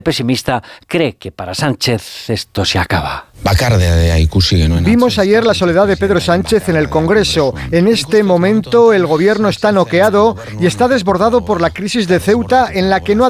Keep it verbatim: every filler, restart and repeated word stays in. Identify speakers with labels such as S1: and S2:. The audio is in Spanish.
S1: pesimista cree que para Sánchez esto se acaba.
S2: Vimos ayer la soledad de Pedro Sánchez en el Congreso. En este momento el gobierno está noqueado y está desbordado por la crisis de Ceuta, en la que no ha